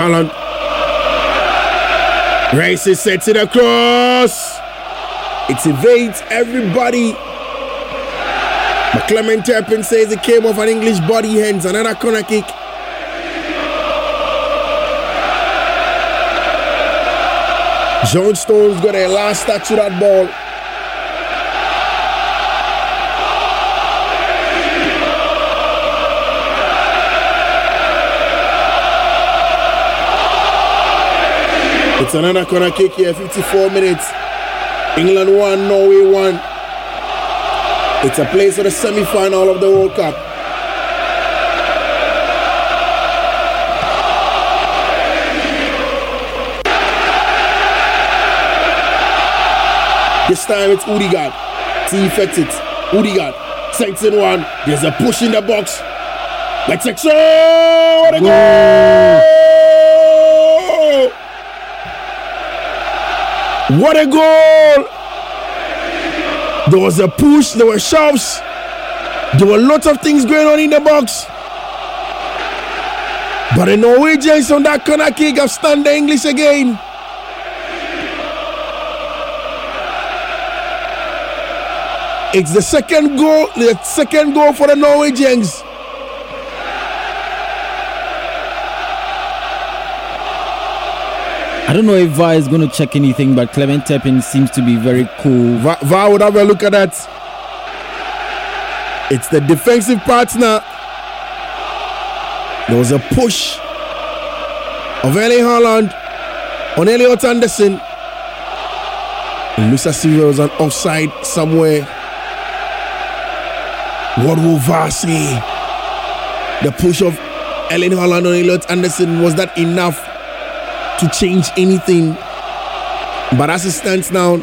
Haaland. Races, sets it across. It evades everybody. But Clement Turpin says it came off an English body, hence another corner kick. John Stones got a last touch to that ball. It's another corner kick here, 54 minutes. England 1, Norway 1. It's a place for the semi-final of the World Cup. This time it's Odegaard. He effects it. Odegaard sinks in one. There's a push in the box. Let's check. What a goal! What a goal! There was a push, there were shoves, there were lots of things going on in the box. But the Norwegians on that corner kick have stunned the English again. It's the second goal for the Norwegians. I don't know if VAR is going to check anything, but Clement Turpin seems to be very cool. VAR would have a look at that. It's the defensive partner. There was a push of Erling Haaland on Elliot Anderson. It looks as if there was an offside somewhere. What will VAR say? The push of Erling Haaland on Elliot Anderson, was that enough to change anything? But as it stands now,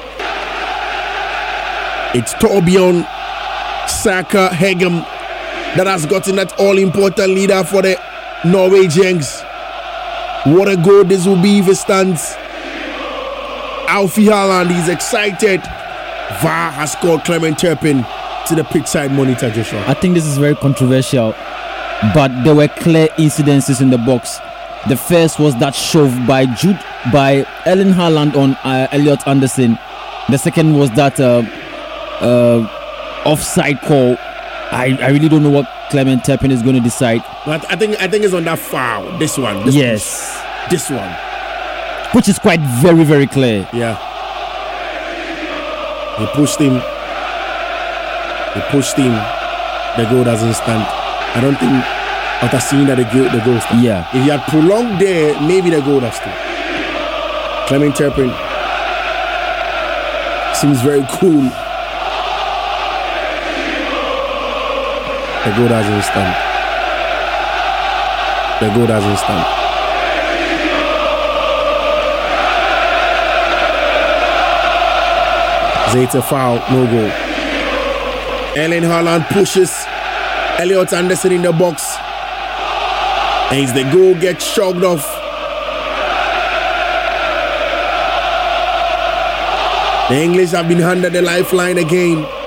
it's Torbjørn Saka Hegem that has gotten that all-important leader for the Norwegians. What a goal this will be if it stands. Alfie Haaland is excited. VAR has called Clement Turpin to the pitchside monitor, Joshua. I think this is very controversial, but there were clear incidences in the box. The first was that shove by Erling Haaland on Elliot Anderson. The second was that offside call. I really don't know what Clement Turpin is going to decide. But I think it's on that foul. This one. This one. Which is quite very, very clear. Yeah. He pushed him. The goal doesn't stand. I don't think after seeing that the goal stand. Yeah. If he had prolonged there, maybe the goal would have stood. Clement Turpin seems very cool. The goal doesn't stand. Zeta foul, no goal. Erling Haaland pushes Elliot Anderson in the box. And as the goal gets shoved off. The English have been handed the lifeline again.